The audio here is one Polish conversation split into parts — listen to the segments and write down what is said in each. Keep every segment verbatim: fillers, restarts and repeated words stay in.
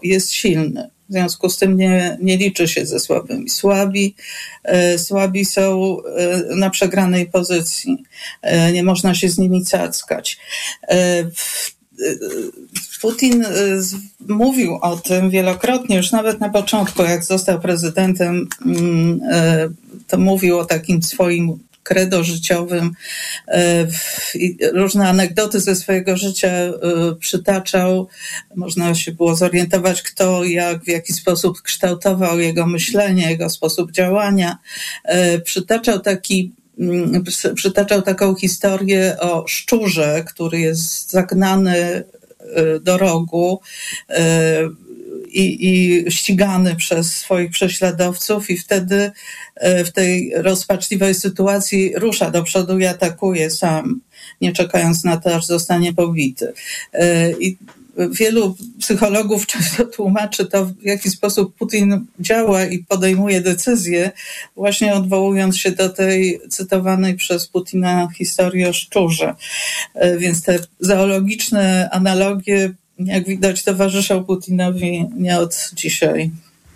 jest silny. W związku z tym nie, nie liczy się ze słabymi. Słabi, e, słabi są e, na przegranej pozycji. E, nie można się z nimi cackać. E, Putin mówił o tym wielokrotnie, już nawet na początku, jak został prezydentem, to mówił o takim swoim credo życiowym. Różne anegdoty ze swojego życia przytaczał. Można się było zorientować, kto, jak, w jaki sposób kształtował jego myślenie, jego sposób działania. Przytaczał taki Przytaczał taką historię o szczurze, który jest zagnany do rogu i, i ścigany przez swoich prześladowców i wtedy w tej rozpaczliwej sytuacji rusza do przodu i atakuje sam, nie czekając na to, aż zostanie pobity. I wielu psychologów często tłumaczy to, w jaki sposób Putin działa i podejmuje decyzje, właśnie odwołując się do tej cytowanej przez Putina historii o szczurze. Więc te zoologiczne analogie, jak widać, towarzyszą Putinowi nie od dzisiaj.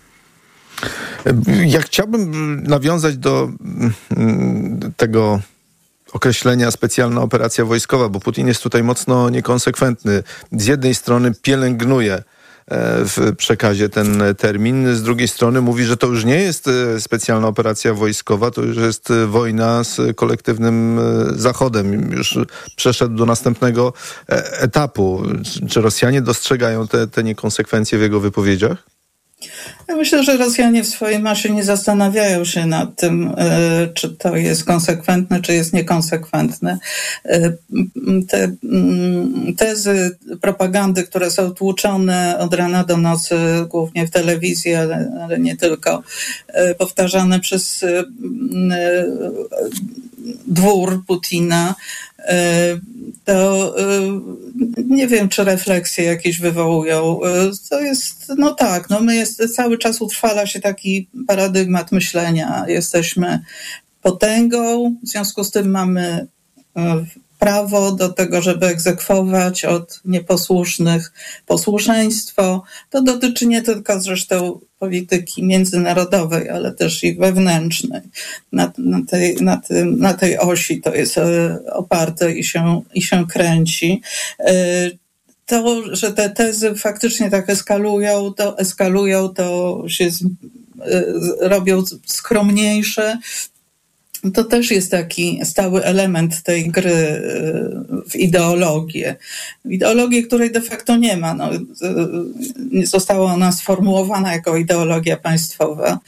Ja chciałbym nawiązać do tego określenia specjalna operacja wojskowa, bo Putin jest tutaj mocno niekonsekwentny. Z jednej strony pielęgnuje w przekazie ten termin, z drugiej strony mówi, że to już nie jest specjalna operacja wojskowa, to już jest wojna z kolektywnym Zachodem. Już przeszedł do następnego etapu. Czy Rosjanie dostrzegają te, te niekonsekwencje w jego wypowiedziach? Ja myślę, że Rosjanie w swojej masie nie zastanawiają się nad tym, czy to jest konsekwentne, czy jest niekonsekwentne. Te tezy propagandy, które są tłuczone od rana do nocy, głównie w telewizji, ale, ale nie tylko, powtarzane przez dwór Putina, to nie wiem, czy refleksje jakieś wywołują. To jest, no tak, no my jest, cały czas utrwala się taki paradygmat myślenia. Jesteśmy potęgą, w związku z tym mamy prawo do tego, żeby egzekwować od nieposłusznych posłuszeństwo. To dotyczy nie tylko zresztą polityki międzynarodowej, ale też i wewnętrznej. Na, na, tej, na, tym, na tej osi to jest oparte i się, i się kręci. To, że te tezy faktycznie tak eskalują, to eskalują, to się z, robią skromniejsze. To też jest taki stały element tej gry w ideologię. W ideologię, której de facto nie ma. No, została ona sformułowana jako ideologia państwowa,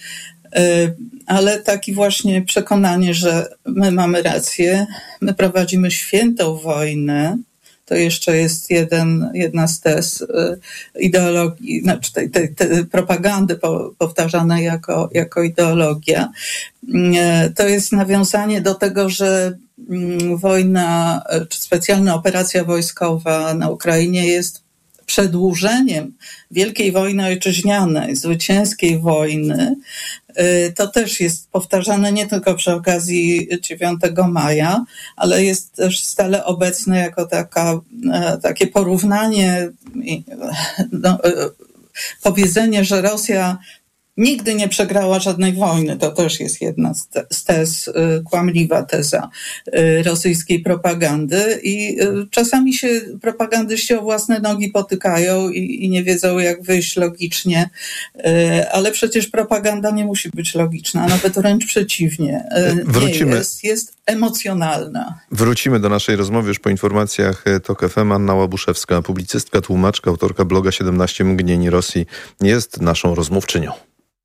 ale takie właśnie przekonanie, że my mamy rację, my prowadzimy świętą wojnę. To jeszcze jest jeden, jedna z tez ideologii, znaczy tej, tej, tej propagandy po, powtarzane jako, jako ideologia. To jest nawiązanie do tego, że wojna, czy specjalna operacja wojskowa na Ukrainie jest przedłużeniem Wielkiej Wojny Ojczyźnianej, zwycięskiej wojny. To też jest powtarzane nie tylko przy okazji dziewiątego maja, ale jest też stale obecne jako taka, takie porównanie, no, powiedzenie, że Rosja nigdy nie przegrała żadnej wojny. To też jest jedna z tez, kłamliwa teza rosyjskiej propagandy i czasami się propagandyści o własne nogi potykają i, i nie wiedzą, jak wyjść logicznie, ale przecież propaganda nie musi być logiczna, nawet wręcz przeciwnie. Wrócimy. Nie jest, jest emocjonalna. Wrócimy do naszej rozmowy już po informacjach TOK F M. Anna Łabuszewska, publicystka, tłumaczka, autorka bloga siedemnaście mgnień Rosji, jest naszą rozmówczynią.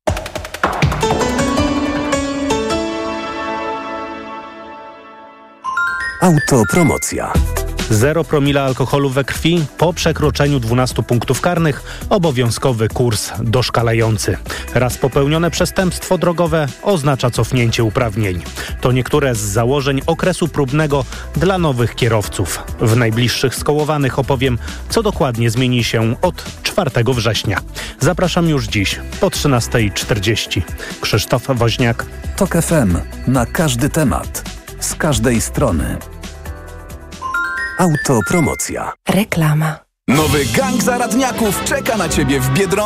Autopromocja. Zero promila alkoholu we krwi po przekroczeniu dwunastu punktów karnych. Obowiązkowy kurs doszkalający. Raz popełnione przestępstwo drogowe oznacza cofnięcie uprawnień. To niektóre z założeń okresu próbnego dla nowych kierowców. W najbliższych skołowanych opowiem, co dokładnie zmieni się od czwartego września. Zapraszam już dziś po trzynasta czterdzieści. Krzysztof Woźniak. TOK F M. Na każdy temat. Z każdej strony. Autopromocja. Reklama. Nowy gang zaradniaków czeka na Ciebie w Biedronce.